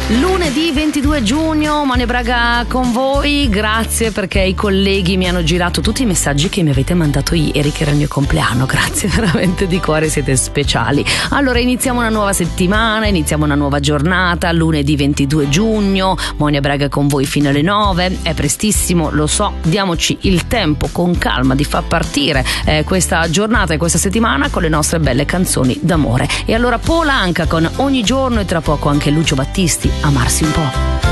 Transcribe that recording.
Lunedì 22 giugno, Monia Braga con voi, grazie perché i colleghi mi hanno girato tutti i messaggi che mi avete mandato ieri, che era il mio compleanno, grazie veramente di cuore, siete speciali. Allora iniziamo una nuova settimana, iniziamo una nuova giornata, lunedì 22 giugno, Monia Braga con voi fino alle 9, è prestissimo, lo so, diamoci il tempo con calma di far partire questa giornata e questa settimana con le nostre belle canzoni d'amore. E allora Paul Anka con Ogni giorno e tra poco anche Lucio Battisti, Amarsi un po'.